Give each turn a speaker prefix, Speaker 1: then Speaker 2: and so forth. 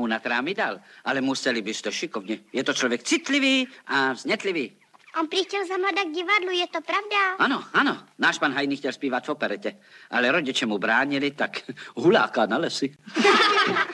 Speaker 1: mu na trámy dal, ale museli byste šikovně. Je to člověk citlivý a vznětlivý.
Speaker 2: On přišel za mladá k divadlu, je to pravda?
Speaker 1: Ano, ano. Náš pan Hajný chtěl zpívat v operetě, ale rodiče mu bránili, tak huláka na lesy.